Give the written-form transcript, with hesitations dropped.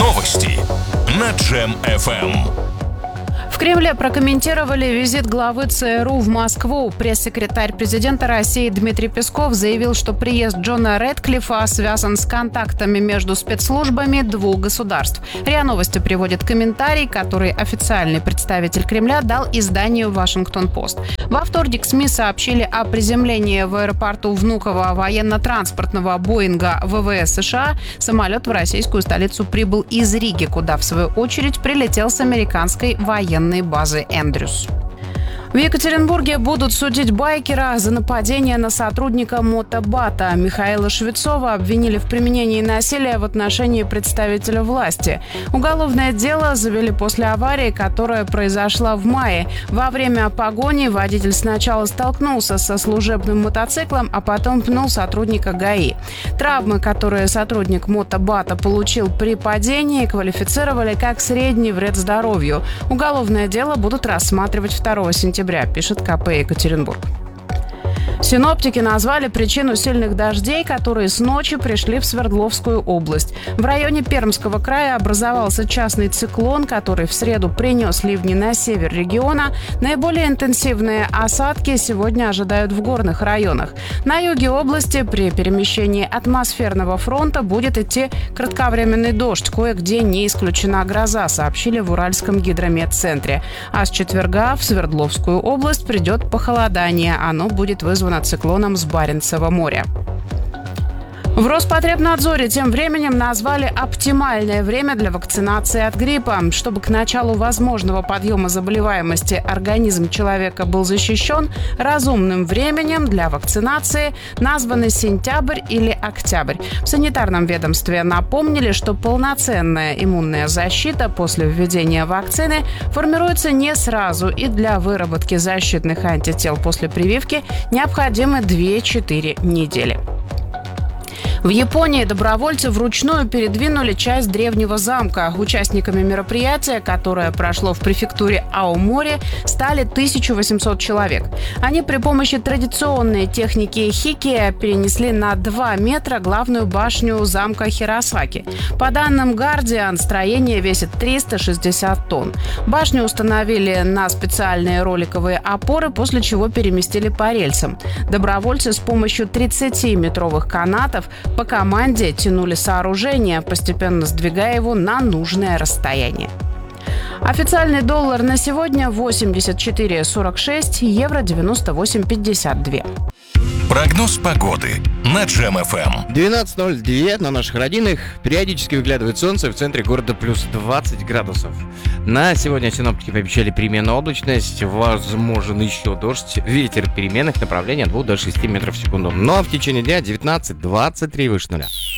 Новости на Джем FM. В Кремле прокомментировали визит главы ЦРУ в Москву. Пресс-секретарь президента России Дмитрий Песков заявил, что приезд Джона Рэдклиффа связан с контактами между спецслужбами двух государств. РИА Новости приводит комментарий, который официальный представитель Кремля дал изданию «Вашингтон-Пост». Во вторник СМИ сообщили о приземлении в аэропорту Внуково военно-транспортного Боинга ВВС США. Самолет в российскую столицу прибыл из Риги, куда, в свою очередь, прилетел с американской военной базы «Эндрюс». В Екатеринбурге будут судить байкера за нападение на сотрудника мотобата. Михаила Швецова обвинили в применении насилия в отношении представителя власти. Уголовное дело завели после аварии, которая произошла в мае. Во время погони водитель сначала столкнулся со служебным мотоциклом, а потом пнул сотрудника ГАИ. Травмы, которые сотрудник мотобата получил при падении, квалифицировали как средний вред здоровью. Уголовное дело будут рассматривать 2 сентября, пишет КП «Екатеринбург». Синоптики назвали причину сильных дождей, которые с ночи пришли в Свердловскую область. В районе Пермского края образовался частный циклон, который в среду принес ливни на север региона. Наиболее интенсивные осадки сегодня ожидают в горных районах. На юге области при перемещении атмосферного фронта будет идти кратковременный дождь. Кое-где не исключена гроза, сообщили в Уральском гидрометцентре. А с четверга в Свердловскую область придет похолодание. Оно будет вызвано циклоном с Баренцева моря. В Роспотребнадзоре тем временем назвали оптимальное время для вакцинации от гриппа. Чтобы к началу возможного подъема заболеваемости организм человека был защищен, разумным временем для вакцинации названы сентябрь или октябрь. В санитарном ведомстве напомнили, что полноценная иммунная защита после введения вакцины формируется не сразу, и для выработки защитных антител после прививки необходимы 2-4 недели. В Японии добровольцы вручную передвинули часть древнего замка. Участниками мероприятия, которое прошло в префектуре Аомори, стали 1800 человек. Они при помощи традиционной техники хикки перенесли на 2 метра главную башню замка Хиросаки. По данным Guardian, строение весит 360 тонн. Башню установили на специальные роликовые опоры, после чего переместили по рельсам. Добровольцы с помощью 30-метровых канатов по команде тянули сооружение, постепенно сдвигая его на нужное расстояние. Официальный доллар на сегодня 84,46, евро 98,52. Прогноз погоды на Джем FM. 12:02 на наших родинах. Периодически выглядывает солнце, в центре города плюс 20 градусов. На сегодня синоптики пообещали переменную облачность, возможен еще дождь, ветер переменных направлений от 2 до 6 метров в секунду. Ну а в течение дня 19-23 выше нуля.